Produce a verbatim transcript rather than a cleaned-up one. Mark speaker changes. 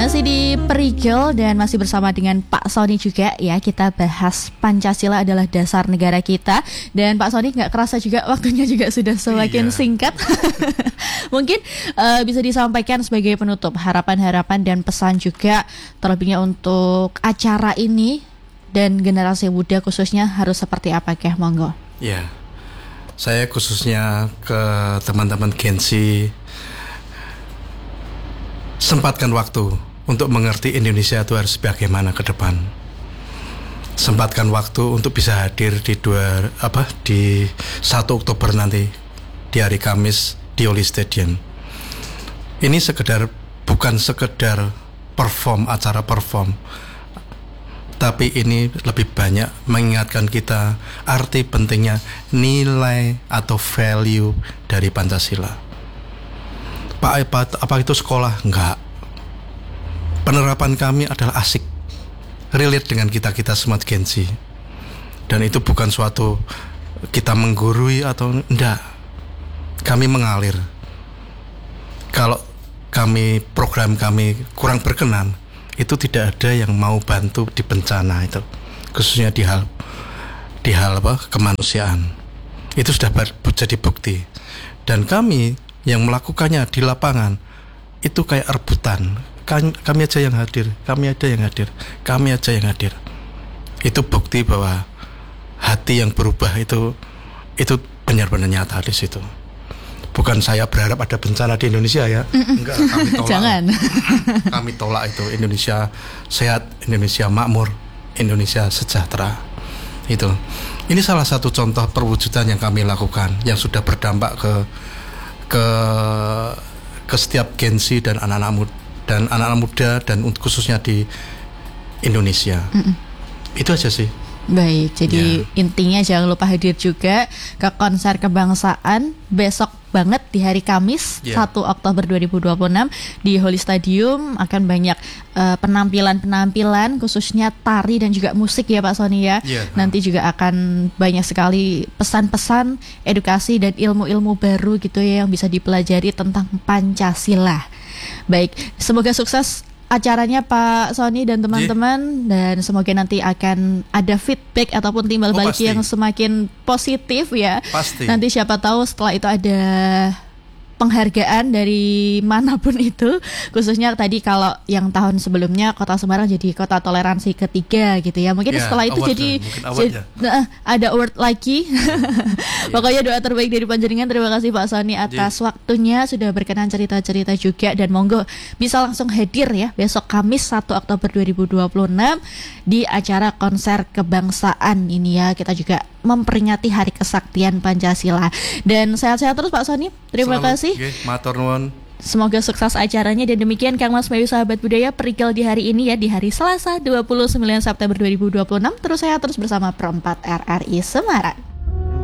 Speaker 1: Masih di Perigel dan masih bersama dengan Pak Sony juga ya. Kita bahas Pancasila adalah dasar negara kita. Dan Pak Sony gak kerasa juga waktunya juga sudah semakin iya. singkat. Mungkin uh, bisa disampaikan sebagai penutup harapan-harapan dan pesan juga terlebihnya untuk acara ini dan generasi muda khususnya harus seperti apa, Keh? Monggo.
Speaker 2: Ya, saya khususnya ke teman-teman Gen Z, sempatkan waktu untuk mengerti Indonesia itu harus bagaimana ke depan. Sempatkan waktu untuk bisa hadir di dua apa di satu Oktober nanti di hari Kamis di Oli Stadium. Ini sekedar bukan sekedar perform acara perform, tapi ini lebih banyak mengingatkan kita arti pentingnya nilai atau value dari Pancasila. Pak, apa, apa itu sekolah? Enggak. Penerapan kami adalah asik, relate dengan kita-kita semua Gen Z. Dan itu bukan suatu kita menggurui atau enggak. Kami mengalir. Kalau kami program kami kurang berkenan, itu tidak ada yang mau bantu di bencana itu, khususnya di hal di hal apa kemanusiaan. Itu sudah jadi bukti. Dan kami yang melakukannya di lapangan itu kayak rebutan. Kami aja yang hadir, kami aja yang hadir, kami aja yang hadir. Itu bukti bahwa hati yang berubah itu itu benar-benar nyata di situ. Bukan saya berharap ada bencana di Indonesia ya. Enggak, kami tolak.
Speaker 1: Jangan.
Speaker 2: Kami tolak itu. Indonesia sehat, Indonesia makmur, Indonesia sejahtera. Itu. Ini salah satu contoh perwujudan yang kami lakukan yang sudah berdampak ke ke ke setiap Gen Z dan anak-anak muda dan anak-anak muda dan khususnya di Indonesia. Mm-mm. Itu aja sih.
Speaker 1: Baik, jadi yeah. intinya jangan lupa hadir juga ke konser kebangsaan besok banget di hari Kamis yeah. satu Oktober dua ribu dua puluh enam di Oli Stadium. Akan banyak uh, penampilan-penampilan khususnya tari dan juga musik ya Pak Sony ya. Yeah. Nanti juga akan banyak sekali pesan-pesan edukasi dan ilmu-ilmu baru gitu ya yang bisa dipelajari tentang Pancasila. Baik, semoga sukses acaranya Pak Sony dan teman-teman, yeah. dan semoga nanti akan ada feedback ataupun timbal balik oh, yang semakin positif ya.
Speaker 2: Pasti.
Speaker 1: Nanti siapa tahu setelah itu ada penghargaan dari manapun itu, khususnya tadi kalau yang tahun sebelumnya Kota Semarang jadi kota toleransi ketiga gitu ya. Mungkin yeah, setelah itu jadi, jadi nah, ada award lagi. Yeah. Pokoknya doa terbaik dari panjenengan. Terima kasih Pak Sony atas yeah. waktunya sudah berkenan cerita-cerita juga, dan monggo bisa langsung hadir ya besok Kamis satu Oktober dua ribu dua puluh enam di acara konser kebangsaan ini ya. Kita juga memperingati Hari Kesaktian Pancasila. Dan sehat-sehat terus Pak Sony. Terima Selamat. kasih.
Speaker 2: Okay, matur nuwun.
Speaker 1: Semoga sukses acaranya. Dan demikian Kang Mas Mayu sahabat budaya Perigel di hari ini ya, di hari Selasa dua puluh sembilan September dua ribu dua puluh enam. Terus sehat terus bersama Perempat R R I Semarang.